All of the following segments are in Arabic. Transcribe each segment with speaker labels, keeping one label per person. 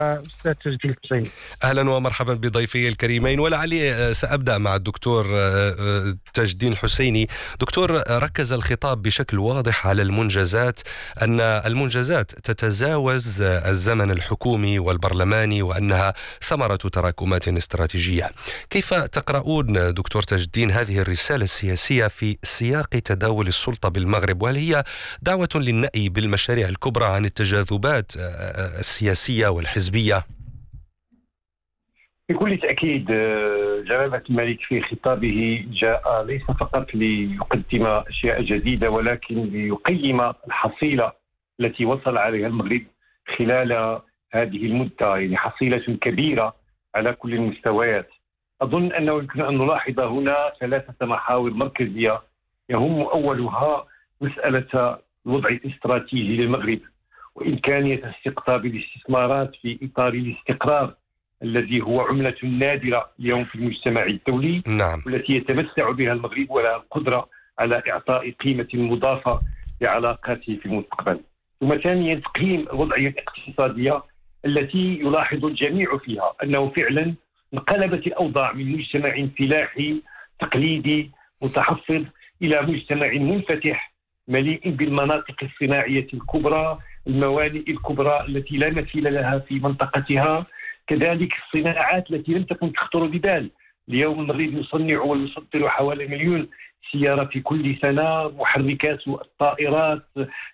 Speaker 1: أستاذ تسجيل الحسين.
Speaker 2: أهلا ومرحبا بضيفي الكريمين، ولعلي سأبدأ مع الدكتور تاج الدين الحسيني. دكتور، ركز الخطاب بشكل واضح على المنجزات، أن المنجزات تتجاوز الزمن الحكومي والبرلماني وأنها ثمرة تراكمات استراتيجية. كيف تقرؤون دكتور تاج الدين هذه الرسالة السياسية في سياق تداول السلطة بالمغرب؟ وهل هي دعوة للنأي بالمشاريع الكبرى عن التجاذبات السياسية والحزبية؟
Speaker 3: بكل تأكيد جلالة الملك في خطابه جاء ليس فقط ليقدم أشياء جديدة، ولكن ليقيم الحصيلة التي وصل عليها المغرب خلال هذه المدة، يعني حصيلة كبيرة على كل المستويات. أظن أنه يمكن أن نلاحظ هنا ثلاثة محاور مركزية يهم أولها مسألة الوضع الاستراتيجي للمغرب وإمكانية استقطاب الاستثمارات في إطار الاستقرار الذي هو عملة نادرة اليوم في المجتمع الدولي.
Speaker 2: نعم.
Speaker 3: والتي يتمتع بها المغرب ولها القدرة على إعطاء قيمة مضافة لعلاقاته في المستقبل. ثم ثانيا تقييم الوضعية الاقتصادية التي يلاحظ الجميع فيها أنه فعلا انقلبت الأوضاع من مجتمع فلاحي تقليدي متحفظ إلى مجتمع منفتح مليء بالمناطق الصناعية الكبرى، الموانئ الكبرى التي لا مثيل لها في منطقتها، كذلك الصناعات التي لم تكن تخطر ببال. اليوم المغرب يصنع ويصدر حوالي 1,000,000 سيارة في كل سنة، محركات الطائرات،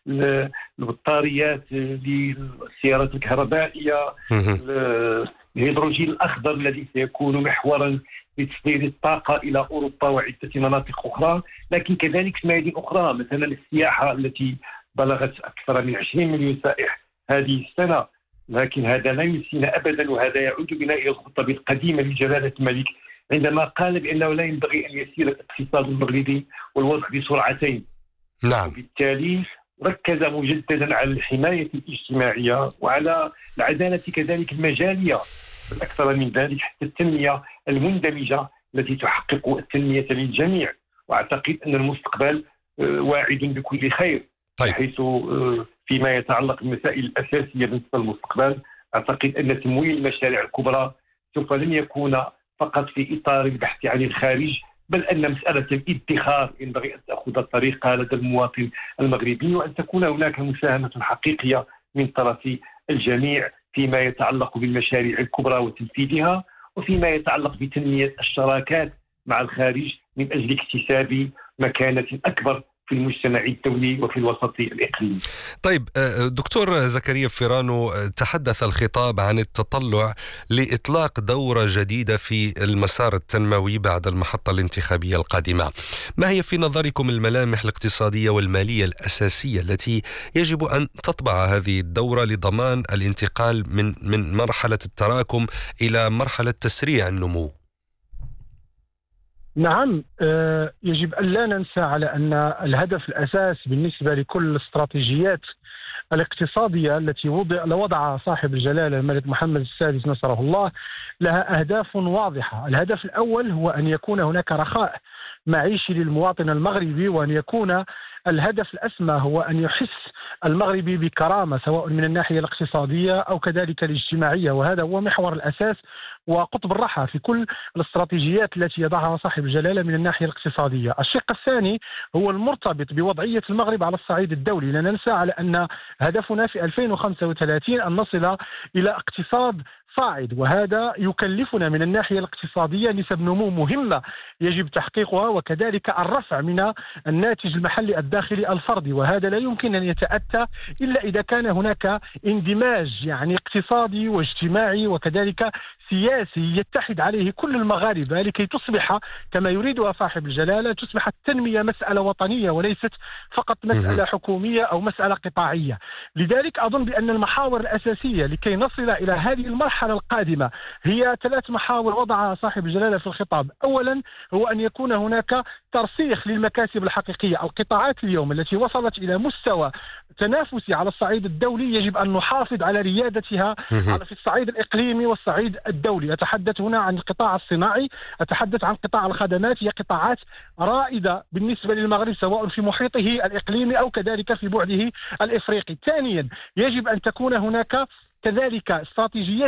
Speaker 3: البطاريات للسيارات الكهربائية، الهيدروجين الأخضر الذي سيكون محورا لتصدير الطاقة إلى أوروبا وعدة مناطق أخرى. لكن كذلك في ميادين أخرى، مثلا السياحة التي بلغت أكثر من 20 مليون سائح هذه السنة. لكن هذا لا ينسينا أبدا، وهذا يعود بنا إلى الخطب القديمة لجلالة الملك عندما قال بأنه لا ينبغي أن يسير الاقتصاد المغربي والوضع بسرعتين.
Speaker 2: نعم.
Speaker 3: وبالتالي ركز مجددا على الحماية الاجتماعية وعلى العدالة كذلك المجالية، والأكثر من ذلك حتى التنمية المندمجة التي تحقق التنمية للجميع. وأعتقد أن المستقبل واعد بكل خير.
Speaker 2: طيب.
Speaker 3: حيث فيما يتعلق بالمسائل الأساسية بالنسبة للمستقبل، أعتقد أن تمويل المشاريع الكبرى سوف لن يكون فقط في إطار البحث عن الخارج، بل أن مسألة الادخار ينبغي أن تأخذ الطريقة لدى المواطن المغربي، وأن تكون هناك مساهمة حقيقية من طرف الجميع فيما يتعلق بالمشاريع الكبرى وتنفيذها، وفيما يتعلق بتنمية الشراكات مع الخارج من أجل اكتساب مكانة أكبر في المجتمع الدولي وفي الوسط الإقليمي.
Speaker 2: طيب دكتور زكريا فيرانو، تحدث الخطاب عن التطلع لإطلاق دورة جديدة في المسار التنموي بعد المحطة الانتخابية القادمة. ما هي في نظركم الملامح الاقتصادية والمالية الأساسية التي يجب أن تطبع هذه الدورة لضمان الانتقال من مرحلة التراكم إلى مرحلة تسريع النمو؟
Speaker 1: نعم، يجب أن لا ننسى على أن الهدف الأساس بالنسبة لكل الاستراتيجيات الاقتصادية التي وضع صاحب الجلالة الملك محمد السادس نصره الله لها أهداف واضحة. الهدف الأول هو أن يكون هناك رخاء معيشي للمواطن المغربي، وأن يكون الهدف الأسمى هو أن يحس المغربي بكرامة سواء من الناحية الاقتصادية أو كذلك الاجتماعية، وهذا هو محور الأساس وقطب الراحة في كل الاستراتيجيات التي يضعها صاحب الجلالة من الناحية الاقتصادية. الشق الثاني هو المرتبط بوضعية المغرب على الصعيد الدولي. لا ننسى على أن هدفنا في 2035 أن نصل إلى اقتصاد صاعد، وهذا يكلفنا من الناحية الاقتصادية نسب نمو مهمة يجب تحقيقها، وكذلك الرفع من الناتج المحلي الداخلي الفردي، وهذا لا يمكن أن يتأتى إلا إذا كان هناك اندماج يعني اقتصادي واجتماعي وكذلك سياسي يتحد عليه كل المغاربة لكي تصبح كما يريدها صاحب الجلالة، تصبح التنمية مسألة وطنية وليست فقط مسألة حكومية أو مسألة قطاعية. لذلك أظن بأن المحاور الأساسية لكي نصل إلى هذه المرحلة القادمة هي 3 محاور وضعها صاحب الجلالة في الخطاب. أولا هو أن يكون هناك ترسيخ للمكاسب الحقيقية. القطاعات اليوم التي وصلت إلى مستوى تنافسي على الصعيد الدولي يجب أن نحافظ على ريادتها في الصعيد الإقليمي والصعيد الدولي. أتحدث هنا عن القطاع الصناعي، أتحدث عن قطاع الخدمات، هي قطاعات رائدة بالنسبة للمغرب سواء في محيطه الإقليمي أو كذلك في بعده الإفريقي. ثانيا يجب أن تكون هناك كذلك استراتيجيات